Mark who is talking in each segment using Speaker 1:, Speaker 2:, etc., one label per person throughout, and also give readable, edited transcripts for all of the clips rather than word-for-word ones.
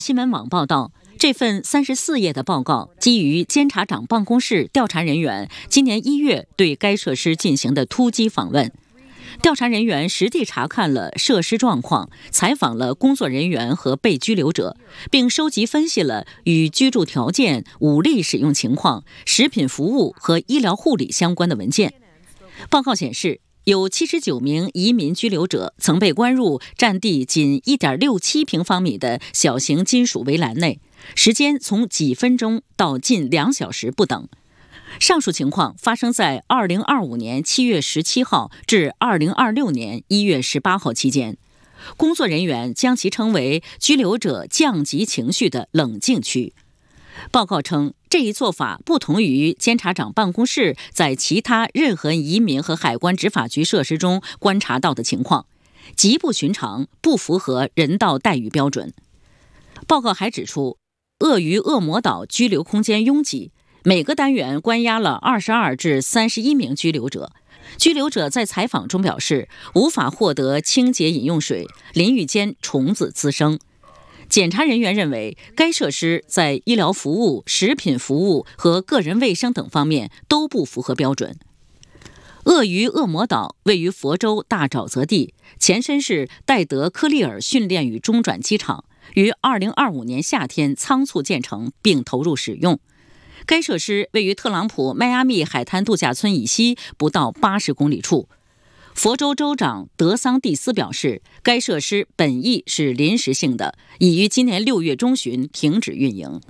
Speaker 1: 新闻网报道，这份34页的报告基于监察长办公室调查人员今年1月对该设施进行的突击访问。调查人员实地查看了设施状况，采访了工作人员和被拘留者，并收集分析了与居住条件、武力使用情况、食品服务和医疗护理相关的文件。报告显示，有79名移民拘留者曾被关入占地仅 1.67 平方米的小型金属围栏内，时间从几分钟到近2小时不等。上述情况发生在2025年7月17号至2026年1月18号期间。工作人员将其称为拘留者降级情绪的冷静区。报告称，这一做法不同于监察长办公室在其他任何移民和海关执法局设施中观察到的情况，极不寻常，不符合人道待遇标准。报告还指出，鳄鱼恶魔岛拘留空间拥挤，每个单元关押了22至31名拘留者。拘留者在采访中表示，无法获得清洁饮用水，淋浴间虫子滋生。检查人员认为，该设施在医疗服务、食品服务和个人卫生等方面都不符合标准。鳄鱼恶魔岛位于佛州大沼泽地，前身是戴德科利尔训练与中转机场，于2025年夏天仓促建成并投入使用。该设施位于特朗普迈阿密海滩度假村以西不到80公里处。佛州州长德桑蒂斯表示，该设施本意是临时性的，已于今年6月中旬停止运营。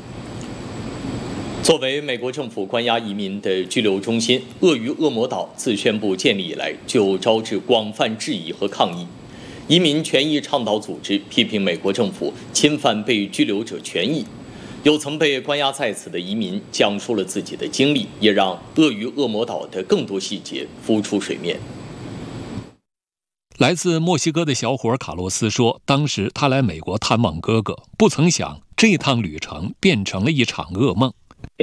Speaker 2: 作为美国政府关押移民的拘留中心，鳄鱼恶魔岛自宣布建立以来就招致广泛质疑和抗议。移民权益倡导组织批评美国政府侵犯被拘留者权益。有曾被关押在此的移民讲述了自己的经历，也让鳄鱼恶魔岛的更多细节浮出水面。
Speaker 3: 来自墨西哥的小伙卡洛斯说，当时他来美国探望哥哥，不曾想这趟旅程变成了一场噩梦。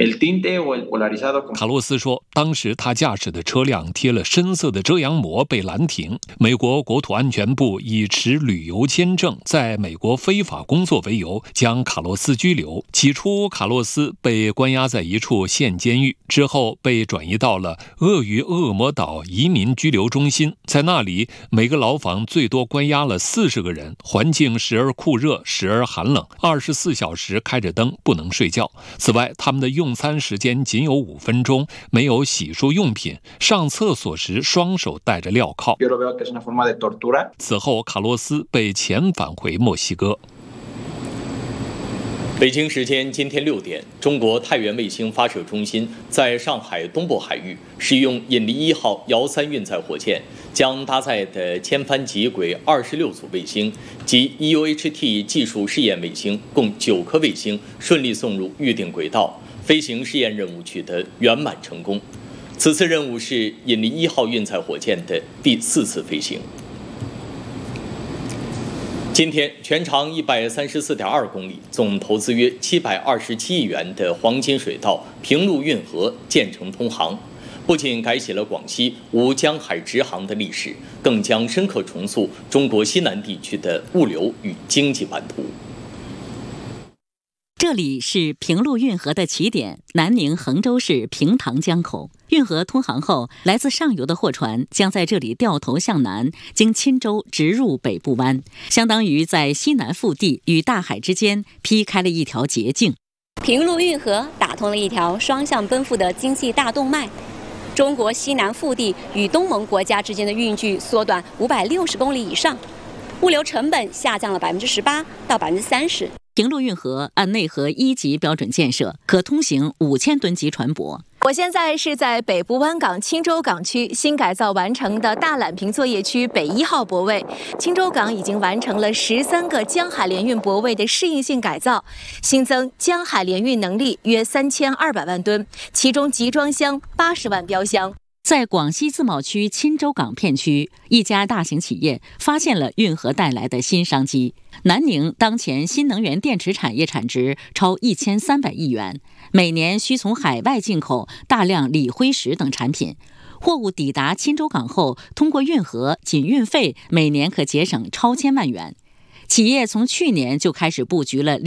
Speaker 3: 卡洛斯说，当时他驾驶的车辆贴了深色的遮阳膜被拦停，美国国土安全部以持旅游签证在美国非法工作为由将卡洛斯拘留。起初卡洛斯被关押在一处县监狱，之后被转移到了鳄鱼恶魔岛移民拘留中心，在那里每个牢房最多关押了40个人，环境时而酷热时而寒冷，24小时开着灯，不能睡觉。此外，他们的用餐时间仅有5分钟，没有洗漱用品，上厕所时双手戴着镣铐。此后卡洛斯被遣返回墨西哥。
Speaker 2: 北京时间今天6点，中国太原卫星发射中心在上海东部海域使用引力1号遥3运载火箭，将搭载的千帆极轨26组卫星及 EUHT 技术试验卫星共9颗卫星顺利送入预定轨道，飞行试验任务取得圆满成功。此次任务是引力1号运载火箭的第4次飞行。今天，全长134.2公里、总投资约727亿元的黄金水道平陆运河建成通航，不仅改写了广西无江海直航的历史，更将深刻重塑中国西南地区的物流与经济版图。
Speaker 1: 这里是平陆运河的起点，南宁衡州市平塘江口。运河通航后，来自上游的货船将在这里掉头向南，经钦州直入北部湾，相当于在西南腹地与大海之间劈开了一条捷径。
Speaker 4: 平陆运河打通了一条双向奔赴的经济大动脉，中国西南腹地与东盟国家之间的运距缩短560公里以上，物流成本下降了18%到30%。
Speaker 1: 平陆运河按内河1级标准建设，可通行5000吨级船舶。
Speaker 5: 我现在是在北部湾港钦州港区新改造完成的大揽坪作业区北1号泊位。钦州港已经完成了13个江海联运泊位的适应性改造，新增江海联运能力约3200万吨，其中集装箱80万标箱。
Speaker 1: 在广西自贸区钦州港片区，一家大型企业发现了运河带来的新商机。南宁当前新能源电池产业产值超1300亿元，每年需从海外进口大量锂灰石等产品。货物抵达钦州港后，通过运河，仅运费每年可节省超千万元。企业从去年就开始布局了